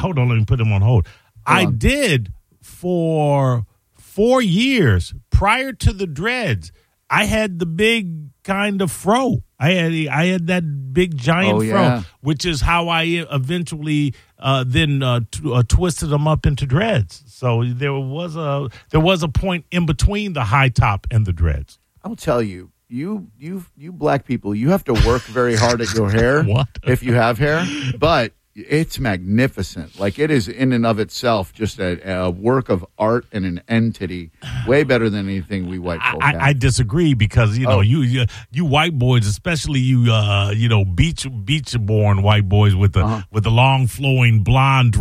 hold on, let me put him on hold. I did for 4 years prior to the dreads. I had the big kind of fro. I had that big giant fro, which is how I eventually then twisted them up into dreads. So there was a point in between the high top and the dreads. I'll tell you, you black people, you have to work very hard at your hair if you have hair, but it's magnificent. Like, it is in and of itself just a work of art and an entity, way better than anything we white folk have. I disagree because you white boys, especially you beach born white boys with the long flowing blonde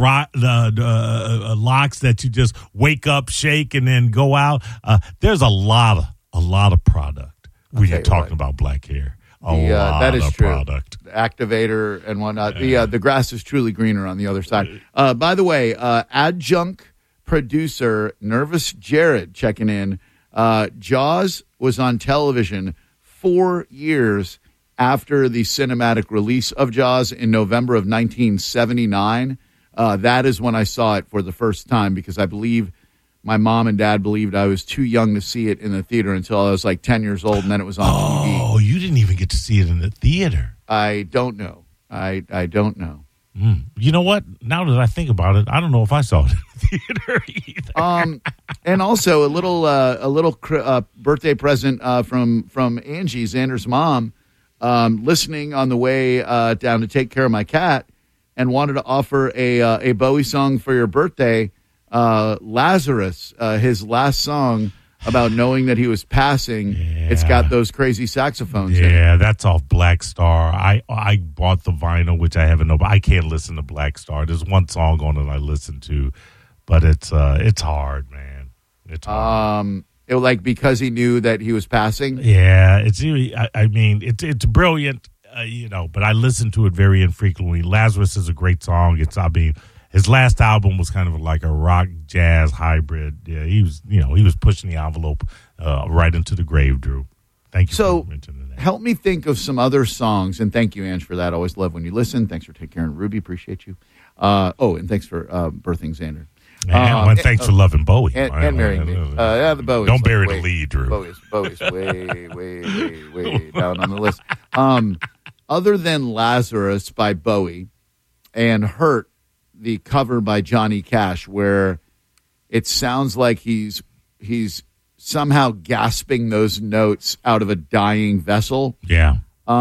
locks that you just wake up, shake, and then go out. There's a lot of product when you're talking about black hair. That is true. Product. The activator and whatnot. The grass is truly greener on the other side. By the way, adjunct producer Nervous Jared checking in. Jaws was on television 4 years after the cinematic release of Jaws in November of 1979. That is when I saw it for the first time, because I believe my mom and dad believed I was too young to see it in the theater until I was like 10 years old, and then it was on TV. Oh, you didn't even get to see it in the theater. I don't know. I don't know. You know what? Now that I think about it, I don't know if I saw it in the theater either. And also a little birthday present from Angie, Xander's mom, listening on the way down to take care of my cat, and wanted to offer a Bowie song for your birthday. Lazarus, his last song about knowing that he was passing. Yeah. It's got those crazy saxophones in it. Yeah, that's off Black Star. I bought the vinyl, which I haven't. I can't listen to Black Star. There's one song on it I listen to, but it's hard, man. It's hard. Like, because he knew that he was passing. Yeah, it's brilliant, But I listen to it very infrequently. Lazarus is a great song. His last album was kind of like a rock jazz hybrid. Yeah, he was pushing the envelope right into the grave, Drew. Thank you for mentioning that. Help me think of some other songs, and thank you, Ange, for that. Always love when you listen. Thanks for taking care of Ruby. Appreciate you. And thanks for birthing Xander. And thanks for loving Bowie. And marrying me. The Bowie. Don't bury the lead, Drew. Bowie's way down on the list. Other than Lazarus by Bowie and Hurt, the cover by Johnny Cash, where it sounds like he's somehow gasping those notes out of a dying vessel. Yeah.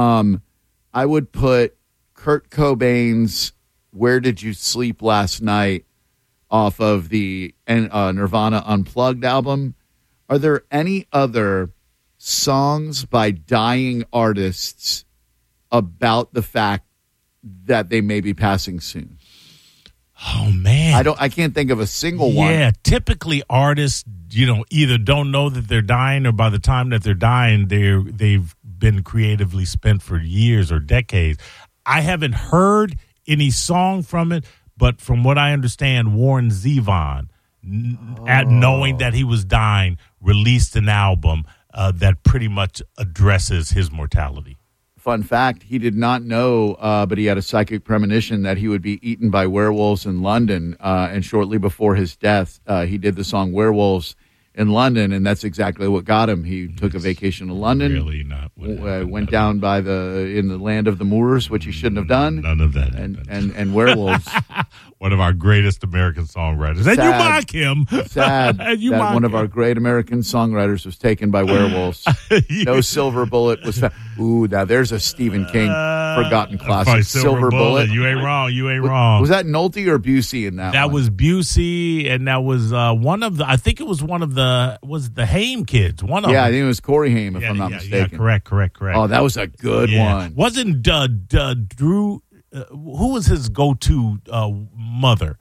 I would put Kurt Cobain's "Where Did You Sleep Last Night" off of the Nirvana Unplugged album. Are there any other songs by dying artists about the fact that they may be passing soon? Oh, man. I can't think of a single one. Yeah, typically artists, either don't know that they're dying, or by the time that they're dying, they've been creatively spent for years or decades. I haven't heard any song from it, but from what I understand, Warren Zevon, knowing that he was dying, released an album that pretty much addresses his mortality. Fun fact, he did not know, but he had a psychic premonition that he would be eaten by werewolves in London. And shortly before his death, he did the song Werewolves in London, and that's exactly what got him. He took a vacation to London. Really not. Went down in the land of the Moors, which he shouldn't have done. None of that. And werewolves. One of our greatest American songwriters. And you mock him. Sad that one of our great American songwriters was taken by werewolves. No Silver Bullet was found. Ooh, now there's a Stephen King forgotten classic. Silver Bullet. You ain't wrong. Was that Nolte or Busey in that one? That was Busey, and that was one of the, I think it was one of the, was the Haim kids. One of them. I think it was Corey Haim, if I'm not mistaken. Yeah, correct. Oh, that was a good one. Wasn't Drew... who was his go-to mother?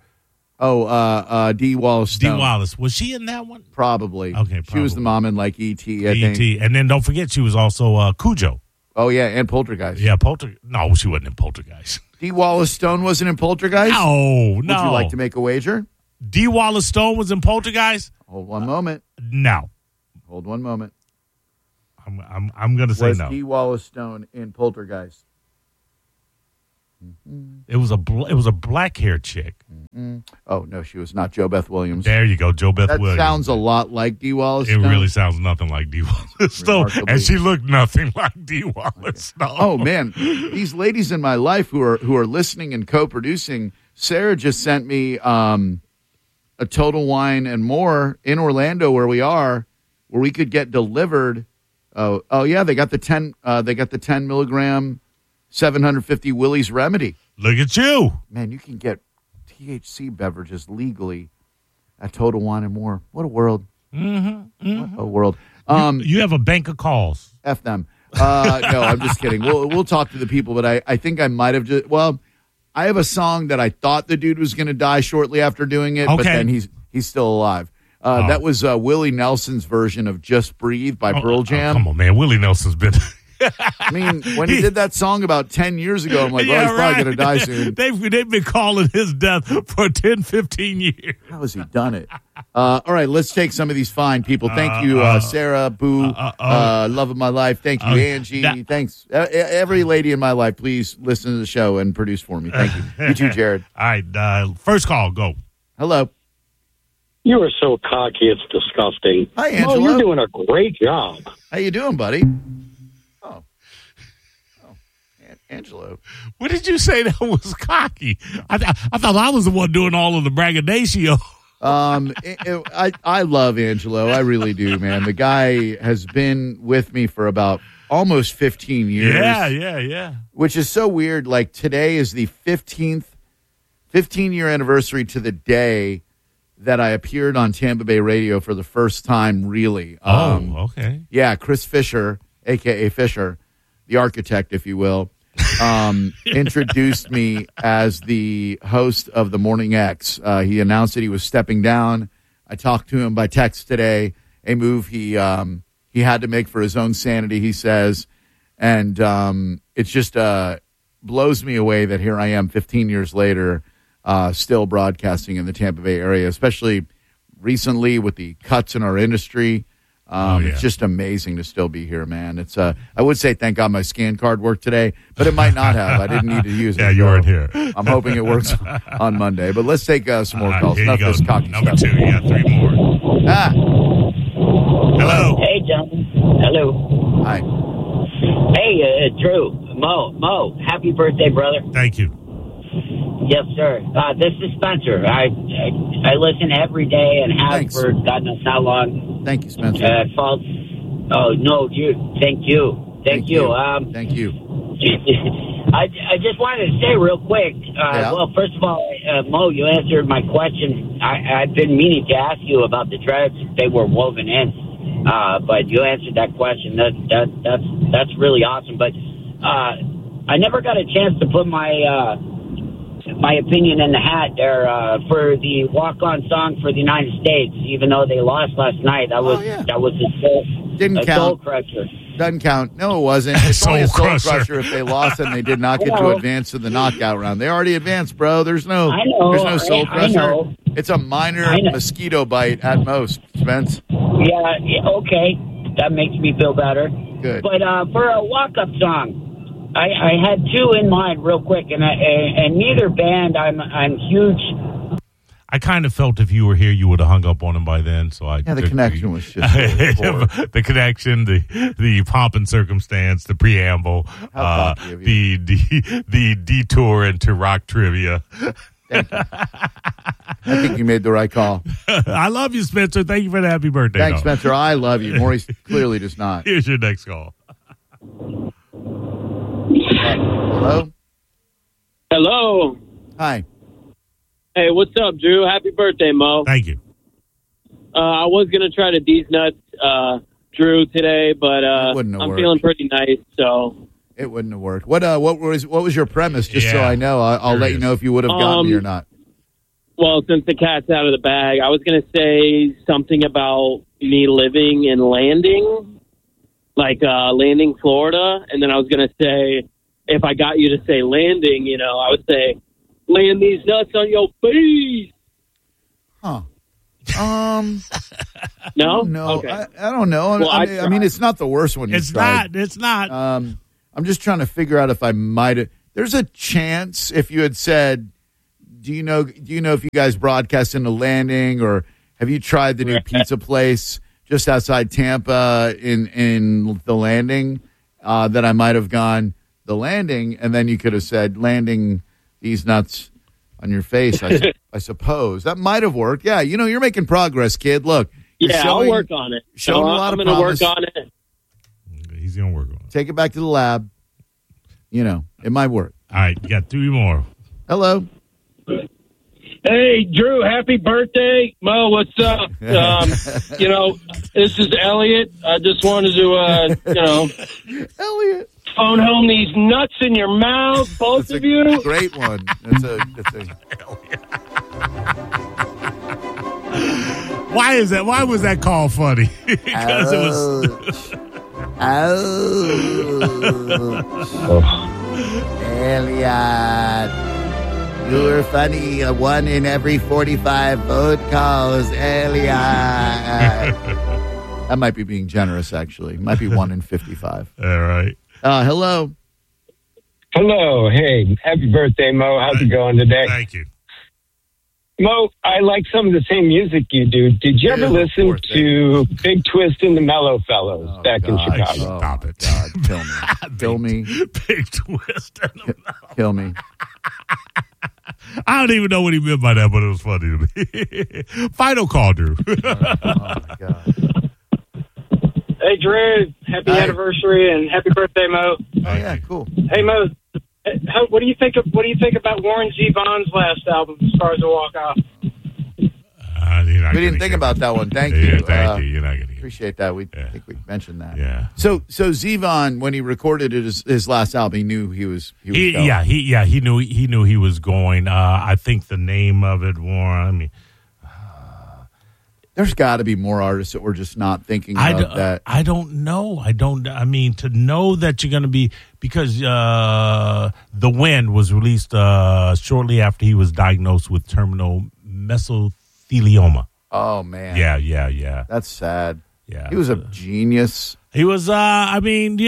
Dee Wallace Stone. Dee Wallace. Was she in that one? Probably. Okay, probably. She was the mom in like E.T., I think. E.T. And then don't forget she was also Cujo. Oh, yeah, and Poltergeist. Yeah, No, she wasn't in Poltergeist. Dee Wallace Stone wasn't in Poltergeist? No. Would you like to make a wager? Dee Wallace Stone was in Poltergeist? Hold one moment. No. Hold one moment. I'm going to say no. Was Dee Wallace Stone in Poltergeist? It was a black hair chick. Oh no, she was not Jo Beth Williams. There you go, Jo Beth That Williams. sounds a lot like Dee Wallace. It really sounds nothing like Dee Wallace Stone, and she looked nothing like Dee Wallace Stone. Oh man, these ladies in my life who are listening and co-producing. Sarah just sent me a Total Wine and More in Orlando, where we are, where we could get delivered. Oh yeah, they got the 10 milligram 750 Willie's Remedy. Look at you, man! You can get THC beverages legally at Total Wine and More. What a world! What a world! You have a bank of calls. F them. No, I'm just kidding. We'll talk to the people, but I think I might have just. Well, I have a song that I thought the dude was going to die shortly after doing it, but then he's still alive. That was Willie Nelson's version of "Just Breathe" by Pearl Jam. Come on, man! Willie Nelson's been. I mean, when he did that song about 10 years ago, I'm like, well, he's probably going to die soon. They've been calling his death for 10, 15 years. How has he done it? All right, let's take some of these fine people. Thank you, Sarah, Boo, love of my life. Thank you, Angie. Thanks. Every lady in my life, please listen to the show and produce for me. Thank you. You too, Jared. All right, first call, go. Hello. You are so cocky, it's disgusting. Hi, Angelo. Oh, you're doing a great job. How you doing, buddy? Angelo. What did you say that was cocky? I thought I was the one doing all of the braggadocio. I love Angelo. I really do, man. The guy has been with me for about almost 15 years. Yeah. Which is so weird. Like, today is the 15-year anniversary to the day that I appeared on Tampa Bay radio for the first time, really. Okay. Yeah, Chris Fisher, a.k.a. Fisher, the architect, if you will, introduced me as the host of the Morning X. He announced that he was stepping down. I talked to him by text today, a move he had to make for his own sanity, he says. And it just blows me away that here I am 15 years later, still broadcasting in the Tampa Bay area, especially recently with the cuts in our industry. It's just amazing to still be here, man. It's I would say thank God my scan card worked today, but it might not have. I didn't need to use it. Yeah, you weren't here. I'm hoping it works on Monday. But let's take some more calls. Here you go. Number stuff. 2, you got 3 more. Hello. Hey, John. Hello. Hi. Hey, Drew. Mo. Happy birthday, brother. Thank you. Yes, sir. This is Spencer. I listen every day and have Thanks. for God knows how long. Thank you, Spencer. Oh, no, dude. Thank you. Thank you. Thank you. I just wanted to say real quick. Well, first of all, Mo, you answered my question. I've been meaning to ask you about the dreads if they were woven in, but you answered that question. That's really awesome. But I never got a chance to put my opinion in the hat there for the walk-on song for the United States. Even though they lost last night, that was Didn't a count. soul crusher. Doesn't count. No, it wasn't. It's only a soul Crusher. crusher if they lost and they did not get to advance to the knockout round. They already advanced, bro. There's no soul crusher. I know. It's a minor mosquito bite at most, Spence. Yeah, okay. That makes me feel better. Good. But for a walk-up song, I had 2 in mind real quick, and neither band I'm huge. I kind of felt if you were here, you would have hung up on him by then. So the connection was just poor. The connection, the pomp and circumstance, the preamble, the detour into rock trivia. Thank you. I think you made the right call. I love you, Spencer. Thank you for the happy birthday. Thanks, Spencer. I love you. Maurice clearly does not. Here's your next call. Hello? Hello. Hi. Hey, what's up, Drew? Happy birthday, Mo. Thank you. I was going to try to D's nuts Drew today, but I'm feeling pretty nice, so. It wouldn't have worked. What was your premise, just so I know? I'll let you know if you would have gotten me or not. Well, since the cat's out of the bag, I was going to say something about me living in Landing, like Landing, Florida, and then I was going to say, if I got you to say Landing, I would say, land these nuts on your face. Huh. No? Okay. I don't know. Well, I mean, it's not the worst one. It's not. I'm just trying to figure out if I might have. there's a chance if you had said, do you know if you guys broadcast in the Landing, or have you tried the new pizza place just outside Tampa in the Landing, that I might have gone the Landing, and then you could have said landing these nuts on your face, I suppose. That might have worked. Yeah, you're making progress, kid. Look. I'll work on it. Showing a lot of promise. I'm going to work on it. He's going to work on it. Take it back to the lab. It might work. All right, you got 3 more. Hello. Hey, Drew, happy birthday. Mo, what's up? This is Elliot. I just wanted to, Elliot, phone home these nuts in your mouth, both that's of you. Great one. That's a Why is that? Why was that call funny? Because it was. Elliot, you were funny. 1 in every 45 phone calls, Elliot. That might be being generous, actually. Might be 1 in 55. All right. Hello. Hello. Hey, happy birthday, Mo. How's it going today? Thank you. Mo, I like some of the same music you do. Did you ever listen to Big Twist and the Mellow Fellows back in Chicago? Stop it. God, kill me. Big Twist. Kill me. I don't even know what he meant by that, but it was funny to me. Final call, Drew. Oh, my God. Hey, Drew. Happy anniversary and happy birthday, Mo. Oh, yeah, cool. Hey, Mo. What do you think about Warren Zevon's last album, Stars Will Walk Off? We didn't think about that one. Thank you. Thank you. You're not going to appreciate that. I think we mentioned that. Yeah. So Zevon, when he recorded his last album, he knew he was going. He knew he was going. I think the name of it, Warren. I mean, there's got to be more artists that we're just not thinking about that. I don't know. I mean, to know that you're going to be, because The Wind was released shortly after he was diagnosed with terminal mesothelioma. Oh, man. Yeah. That's sad. Yeah. He was a genius. He was, yeah.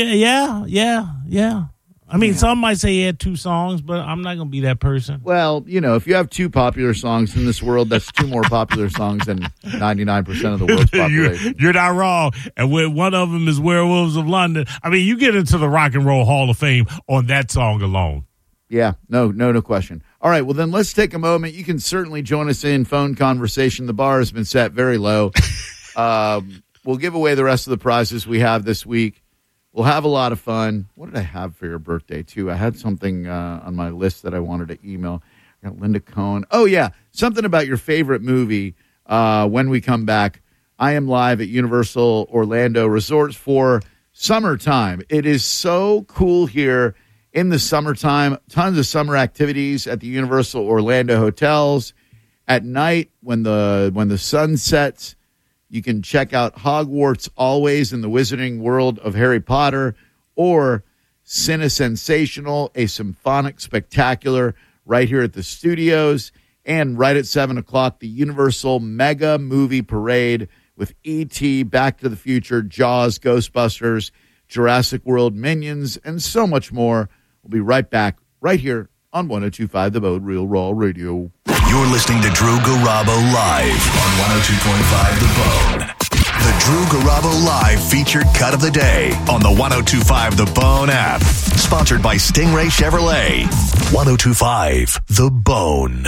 I mean, some might say he had 2 songs, but I'm not going to be that person. Well, if you have 2 popular songs in this world, that's 2 more popular songs than 99% of the world's population. You're not wrong. And when one of them is Werewolves of London, I mean, you get into the Rock and Roll Hall of Fame on that song alone. Yeah, no question. All right, well, then let's take a moment. You can certainly join us in phone conversation. The bar has been set very low. We'll give away the rest of the prizes we have this week. We'll have a lot of fun. What did I have for your birthday, too? I had something on my list that I wanted to email. I got Linda Cohn. Oh, yeah, something about your favorite movie when we come back. I am live at Universal Orlando Resorts for summertime. It is so cool here in the summertime. Tons of summer activities at the Universal Orlando hotels. At night, when the sun sets, you can check out Hogwarts Always in the Wizarding World of Harry Potter, or Cine Sensational, a symphonic spectacular right here at the studios. And right at 7 o'clock, the Universal Mega Movie Parade with E.T., Back to the Future, Jaws, Ghostbusters, Jurassic World, Minions, and so much more. We'll be right back right here on 102.5 The Bone, Real Raw Radio. You're listening to Drew Garabo live on 102.5 The Bone. The Drew Garabo Live featured cut of the day on the 102.5 The Bone app. Sponsored by Stingray Chevrolet. 102.5 The Bone.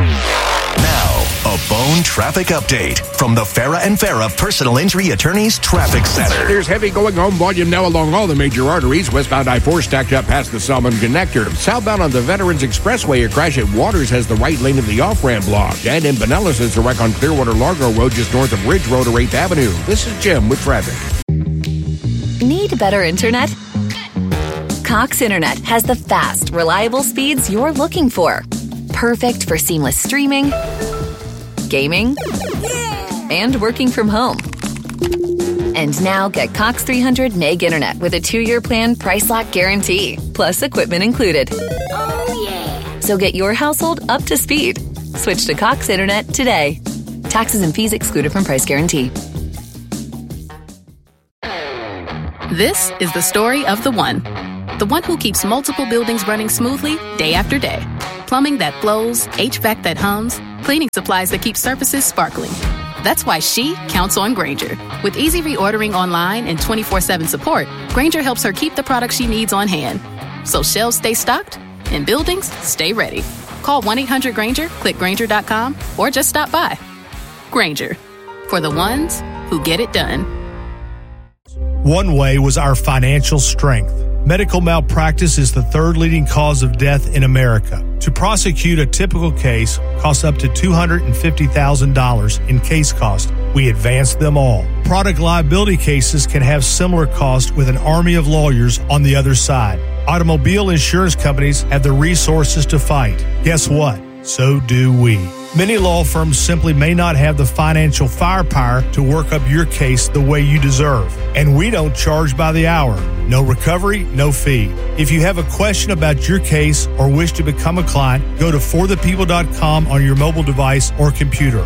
Now, a Bone traffic update from the Farah and Farah Personal Injury Attorneys Traffic Center. There's heavy going home volume now along all the major arteries. Westbound I-4 stacked up past the Salmon Connector. Southbound on the Veterans Expressway, a crash at Waters has the right lane of the off-ramp blocked. And in Pinellas is a wreck on Clearwater Largo Road just north of Ridge Road or 8th Avenue. This is Jim with traffic. Need better internet? Cox Internet has the fast, reliable speeds you're looking for. Perfect for seamless streaming, gaming, and working from home. And now get Cox 300 meg internet with a 2-year plan, price lock guarantee, plus equipment included. Oh, yeah. So get your household up to speed. Switch to Cox Internet today. Taxes and fees excluded from price guarantee. This is the story of the one. The one who keeps multiple buildings running smoothly day after day. Plumbing that flows, HVAC that hums, cleaning supplies that keep surfaces sparkling. That's why she counts on Grainger. With easy reordering online and 24/7 support, Grainger helps her keep the products she needs on hand. So shelves stay stocked and buildings stay ready. Call 1-800-GRAINGER, click Grainger.com, or just stop by. Grainger, for the ones who get it done. One way was our financial strength. Medical malpractice is the third leading cause of death in America. To prosecute a typical case costs up to $250,000 in case cost. We advance them all. Product liability cases can have similar costs with an army of lawyers on the other side. Automobile insurance companies have the resources to fight. Guess what? So do we. Many law firms simply may not have the financial firepower to work up your case the way you deserve. And we don't charge by the hour. No recovery, no fee. If you have a question about your case or wish to become a client, go to forthepeople.com on your mobile device or computer.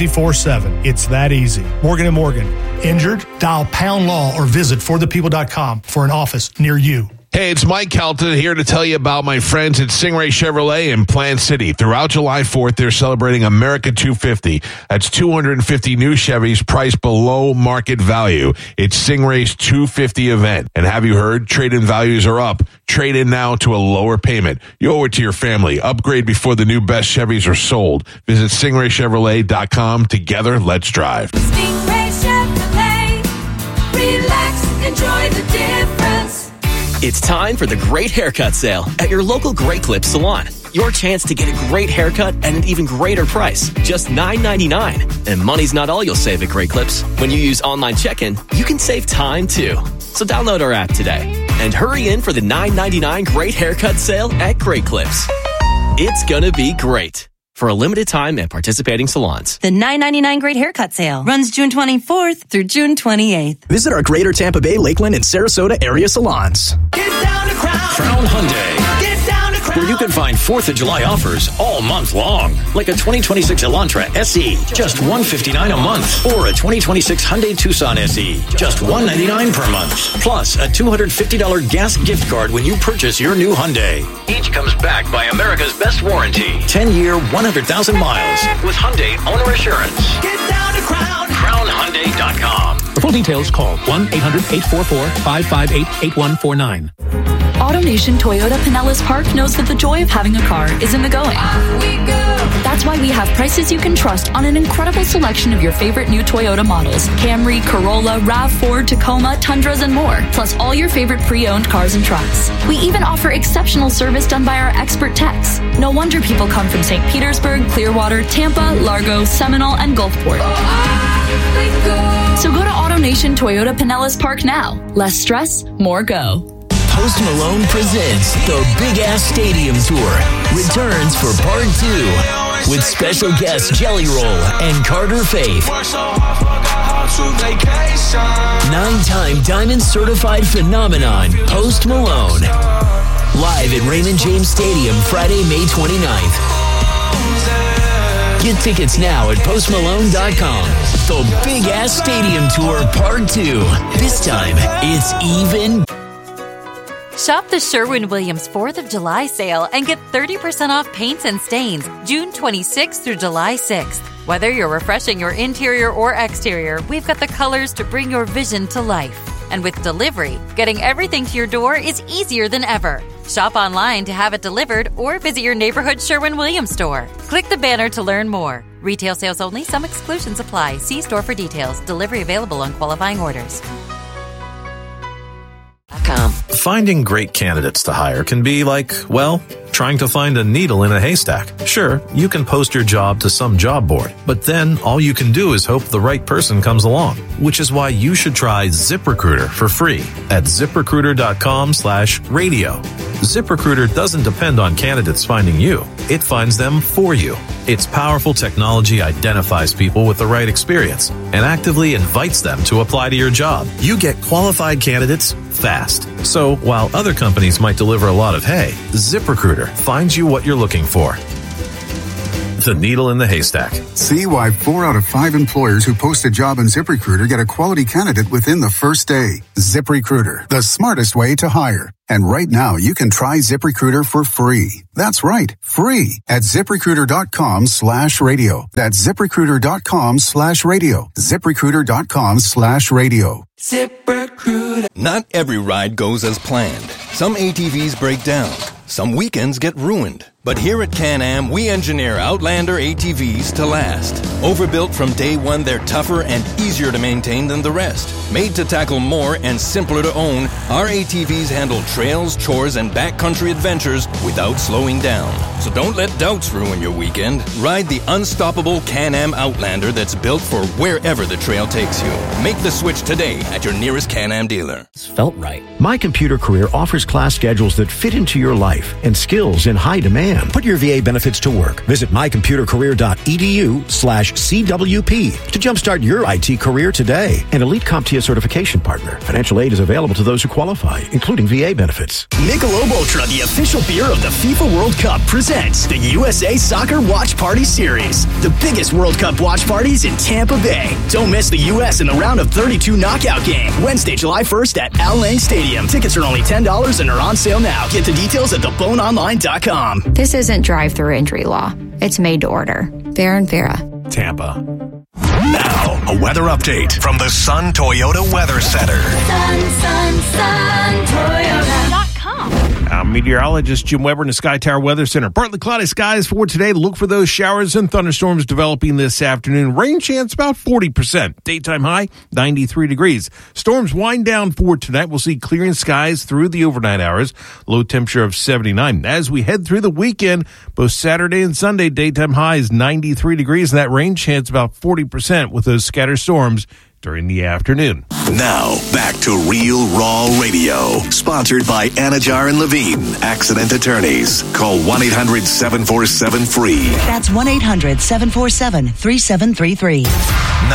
24/7. It's that easy. Morgan & Morgan. Injured? Dial pound law or visit forthepeople.com for an office near you. Hey, it's Mike Kelton here to tell you about my friends at Stingray Chevrolet in Plant City. Throughout July 4th, they're celebrating America 250. That's 250 new Chevys priced below market value. It's Stingray's 250 event. And have you heard? Trade-in values are up. Trade in now to a lower payment. You owe it to your family. Upgrade before the new best Chevys are sold. Visit StingrayChevrolet.com. Together, let's drive. Stingray Chevrolet. Relax, enjoy the difference. It's time for the Great Haircut Sale at your local Great Clips salon. Your chance to get a great haircut at an even greater price, just $9.99. And money's not all you'll save at Great Clips. When you use online check-in, you can save time too. So download our app today and hurry in for the $9.99 Great Haircut Sale at Great Clips. It's gonna be great. For a limited time at participating salons. The $9.99 Great Haircut Sale runs June 24th through June 28th. Visit our Greater Tampa Bay, Lakeland, and Sarasota area salons. Get down to Crown. Crown Hyundai. Get down to Crown. Where you can find 4th of July offers all month long. Like a 2026 Elantra SE, just $159 a month. Or a 2026 Hyundai Tucson SE, just $199 per month. Plus a $250 gas gift card when you purchase your new Hyundai. Each comes backed by America's best warranty. 10-year, 100,000 miles with Hyundai Owner Assurance. Get down to Crown. CrownHyundai.com. For full details, call 1-800-844-558-8149. AutoNation Toyota Pinellas Park knows that the joy of having a car is in the going. That's why we have prices you can trust on an incredible selection of your favorite new Toyota models. Camry, Corolla, RAV4, Tacoma, Tundras, and more. Plus all your favorite pre-owned cars and trucks. We even offer exceptional service done by our expert techs. No wonder people come from St. Petersburg, Clearwater, Tampa, Largo, Seminole, and Gulfport. So go to AutoNation Toyota Pinellas Park now. Less stress, more go. Post Malone presents the Big Ass Stadium Tour. Returns for Part 2 with special guests Jelly Roll and Carter Faith. 9-time Diamond Certified Phenomenon, Post Malone. Live at Raymond James Stadium, Friday, May 29th. Get tickets now at postmalone.com. The Big Ass Stadium Tour Part 2. This time, it's even. Shop the Sherwin-Williams 4th of July sale and get 30% off paints and stains June 26th through July 6th. Whether you're refreshing your interior or exterior, we've got the colors to bring your vision to life. And with delivery, getting everything to your door is easier than ever. Shop online to have it delivered or visit your neighborhood Sherwin-Williams store. Click the banner to learn more. Retail sales only. Some exclusions apply. See store for details. Delivery available on qualifying orders. Finding great candidates to hire can be like, well, trying to find a needle in a haystack. Sure, you can post your job to some job board, but then all you can do is hope the right person comes along, which is why you should try ZipRecruiter for free at ZipRecruiter.com/radio. ZipRecruiter doesn't depend on candidates finding you. It finds them for you. Its powerful technology identifies people with the right experience and actively invites them to apply to your job. You get qualified candidates fast. So while other companies might deliver a lot of hay, ZipRecruiter finds you what you're looking for. The needle in the haystack. See why 4 out of 5 employers who post a job on ZipRecruiter get a quality candidate within the first day. ZipRecruiter, the smartest way to hire. And right now, you can try ZipRecruiter for free. That's right, free at ZipRecruiter.com/radio. That's ZipRecruiter.com/radio. ZipRecruiter.com/radio. ZipRecruiter. Not every ride goes as planned. Some ATVs break down. Some weekends get ruined. But here at Can-Am, we engineer Outlander ATVs to last. Overbuilt from day one, they're tougher and easier to maintain than the rest. Made to tackle more and simpler to own, our ATVs handle trails, chores, and backcountry adventures without slowing down. So don't let doubts ruin your weekend. Ride the unstoppable Can-Am Outlander that's built for wherever the trail takes you. Make the switch today at your nearest Can-Am dealer. Felt right. My Computer Career offers class schedules that fit into your life and skills in high demand. Put your VA benefits to work. Visit mycomputercareer.edu/CWP to jumpstart your IT career today. An Elite CompTIA certification partner. Financial aid is available to those who qualify, including VA benefits. Michelob Ultra, the official beer of the FIFA World Cup, presents the USA Soccer Watch Party Series. The biggest World Cup watch parties in Tampa Bay. Don't miss the U.S. in the round of 32 knockout game. Wednesday, July 1st at Al Lang Stadium. Tickets are only $10 and are on sale now. Get the details at theboneonline.com. This isn't drive-through injury law. It's made to order. Fair and Farah. Tampa. Now, a weather update from the Sun Toyota Weather Center. Sun, Toyota.com. I'm meteorologist Jim Weber in the Sky Tower Weather Center. Partly cloudy skies for today. Look for those showers and thunderstorms developing this afternoon. Rain chance about 40%. Daytime high, 93 degrees. Storms wind down for tonight. We'll see clearing skies through the overnight hours. Low temperature of 79. As we head through the weekend, both Saturday and Sunday, daytime high is 93 degrees, and that rain chance about 40% with those scattered storms during the afternoon. Now, back to Real Raw Radio. Sponsored by Anajar and Levine, accident attorneys. Call 1-800-747-FREE. That's 1-800-747-3733.